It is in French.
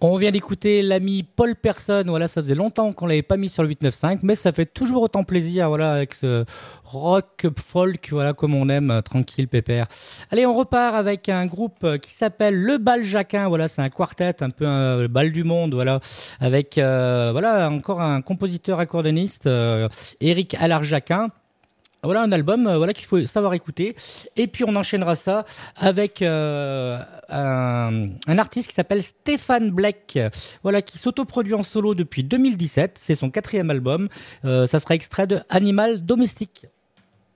On vient d'écouter l'ami Paul Person. Voilà, ça faisait longtemps qu'on l'avait pas mis sur le 895, mais ça fait toujours autant plaisir. Voilà, avec ce rock folk, voilà, comme on aime, tranquille, pépère. Allez, on repart avec un groupe qui s'appelle Le Bal Jacquin. Voilà, c'est un quartet, un peu un bal du monde. Voilà, avec voilà encore un compositeur accordéoniste, Éric Allard-Jacquin. Voilà un album voilà qu'il faut savoir écouter. Et puis on enchaînera ça avec un artiste qui s'appelle Stéphane Bleck, voilà, qui s'autoproduit en solo depuis 2017. C'est son 4e album. Ça sera extrait de Animal Domestique.